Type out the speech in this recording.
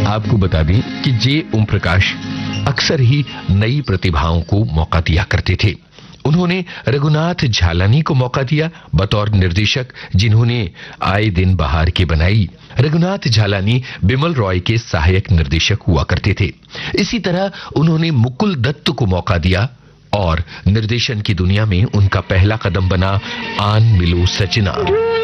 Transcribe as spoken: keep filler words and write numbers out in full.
आपको बता दें कि जे ओम प्रकाश अक्सर ही नई प्रतिभाओं को मौका दिया करते थे। उन्होंने रघुनाथ झालानी को मौका दिया बतौर निर्देशक, जिन्होंने आए दिन बहार के बनाई। रघुनाथ झालानी बिमल रॉय के सहायक निर्देशक हुआ करते थे। इसी तरह उन्होंने मुकुल दत्त को मौका दिया और निर्देशन की दुनिया में उनका पहला कदम बना आन मिलो सजना।